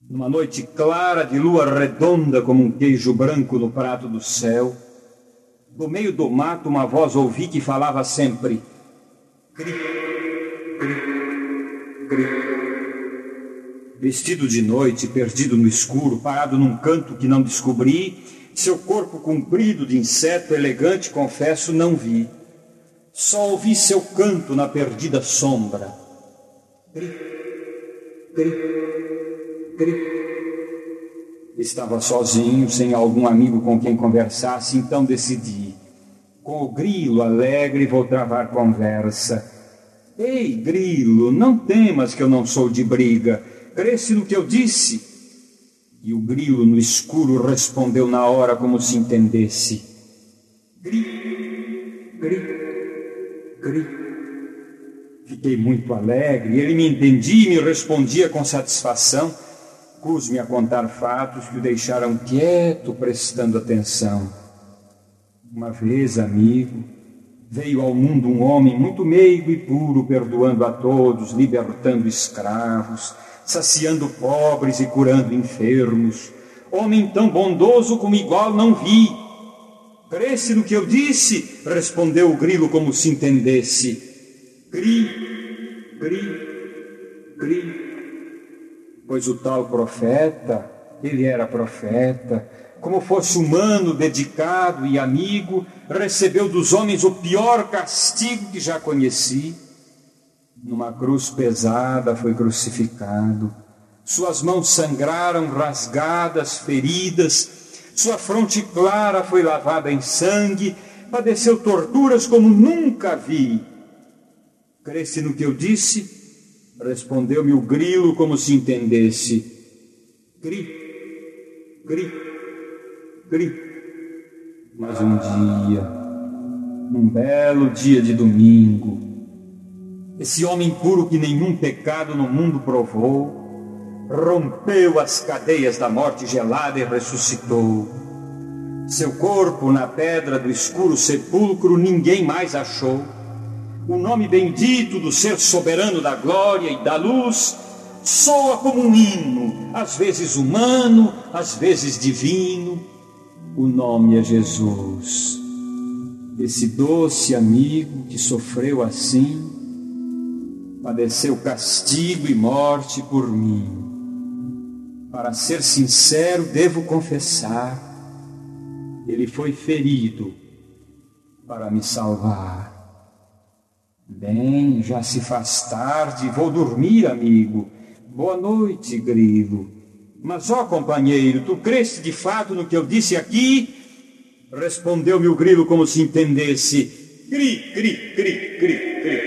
Numa noite clara de lua redonda como um queijo branco no prato do céu, do meio do mato uma voz ouvi que falava sempre: cri, cri, cri. Vestido de noite, perdido no escuro, parado num canto que não descobri, seu corpo comprido de inseto elegante, confesso, não vi. Só ouvi seu canto na perdida sombra. Cri, cri, cri. Estava sozinho, sem algum amigo com quem conversasse, então decidi. Com o grilo alegre vou travar conversa. Ei, grilo, não temas que eu não sou de briga. Cresce no que eu disse. E o grilo no escuro respondeu na hora como se entendesse. Gri, gri, gri. Fiquei muito alegre, ele me entendia e me respondia com satisfação. Pus-me a contar fatos que o deixaram quieto, prestando atenção. Uma vez, amigo, veio ao mundo um homem muito meigo e puro, perdoando a todos, libertando escravos, saciando pobres e curando enfermos. Homem tão bondoso como igual não vi. Cresce no que eu disse, respondeu o grilo como se entendesse. Cri, cri, cri. Pois o tal profeta, ele era profeta, como fosse humano, dedicado e amigo, recebeu dos homens o pior castigo que já conheci. Numa cruz pesada foi crucificado, suas mãos sangraram rasgadas, feridas, sua fronte clara foi lavada em sangue, padeceu torturas como nunca vi. Cresce no que eu disse? Respondeu-me o grilo como se entendesse. Cri, cri, cri. Mas um belo dia de domingo, esse homem puro que nenhum pecado no mundo provou, rompeu as cadeias da morte gelada e ressuscitou. Seu corpo na pedra do escuro sepulcro ninguém mais achou. O nome bendito do ser soberano da glória e da luz soa como um hino, às vezes humano, às vezes divino. O nome é Jesus. Esse doce amigo que sofreu assim, padeceu castigo e morte por mim. Para ser sincero, devo confessar, ele foi ferido para me salvar. Bem, já se faz tarde, vou dormir, amigo. Boa noite, grilo. Mas, ó companheiro, tu creste de fato no que eu disse aqui? Respondeu-me o grilo como se entendesse. Cri, cri, cri, cri, cri.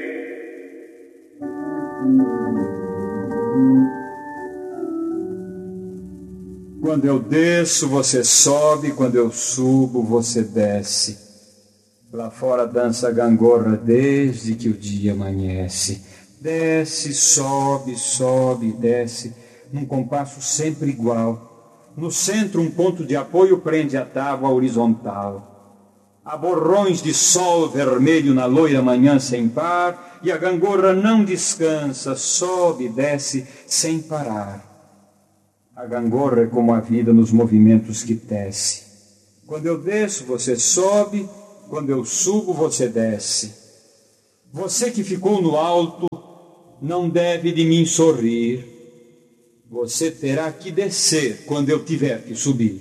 Quando eu desço, você sobe, quando eu subo, você desce. Lá fora dança a gangorra desde que o dia amanhece. Desce, sobe, sobe, desce, num compasso sempre igual. No centro um ponto de apoio prende a tábua horizontal. Há borrões de sol vermelho na loira manhã sem par, e a gangorra não descansa, sobe e desce sem parar. A gangorra é como a vida nos movimentos que tece. Quando eu desço, você sobe. Quando eu subo, você desce. Você que ficou no alto, não deve de mim sorrir. Você terá que descer quando eu tiver que subir.